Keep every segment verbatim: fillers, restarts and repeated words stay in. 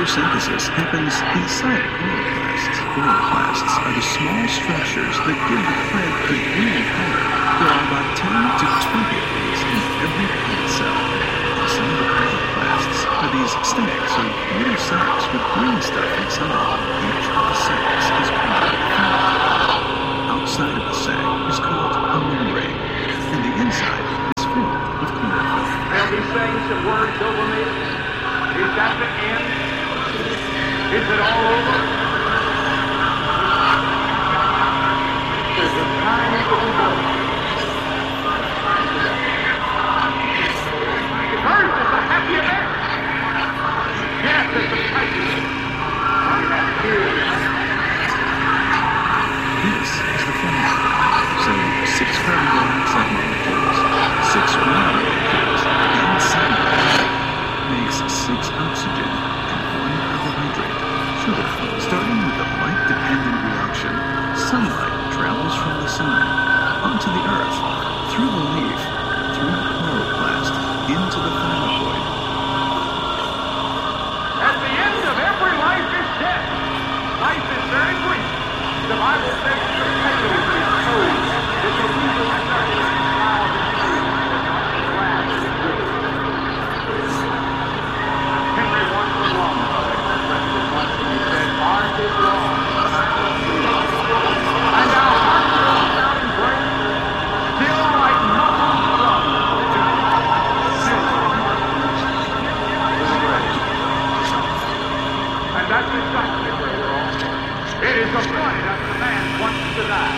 Photosynthesis happens inside chloroplasts. Chloroplasts are the small structures that give the plant the green color. There are about ten to twenty of these in every plant cell. Inside the chloroplasts are these stacks or little sacs with green stuff inside. Each of the sacs is called a follicle. Outside of the sac is called a membrane, and the inside is filled with chlorophyll. They'll be saying some words over me. Is that the end? Is it all over? There's a tiny little boy. First, it's a happy event. Yes, it's a crisis. This is the formula. So, six carbon dioxide molecules, six water molecules, and seven makes six oxygen and one carbohydrate. Sugar. Starting with the light-dependent reaction, sunlight travels from the sun onto the earth, through the leaf, through the chloroplast, into the thylakoid. At the end of every life is death. Life is very brief. The Bible says the potatoes is cold. The cathedral is starting to cloud and trees. The grass is green. Henry once was long. Once he said, art is long. And now heart will sound great. Still like muffled drum. Still and that's exactly where we're all. It is appointed that the man wants to die.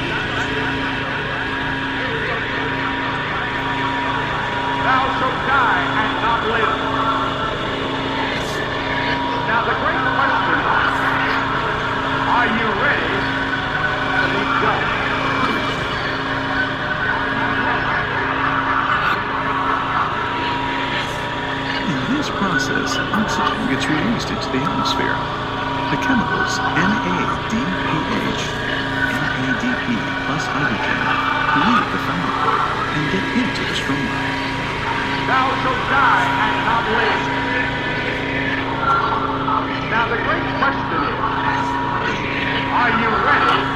Thou shalt die and not live. Now the great question is, are you ready to be judged? In this process, oxygen gets released into the atmosphere. The chemicals N A D P H, N A D P plus hydrogen leave the thylakoid and get into the stroma. Thou shalt die and not live. Now the great question is, are you ready